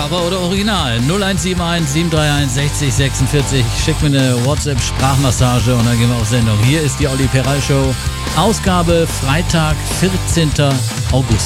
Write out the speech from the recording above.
Cover oder Original. 0171 731 60 46. Schick mir eine WhatsApp-Sprachmassage und dann gehen wir auf Sendung. Hier ist die Olli Peral Show. Ausgabe Freitag, 14. August.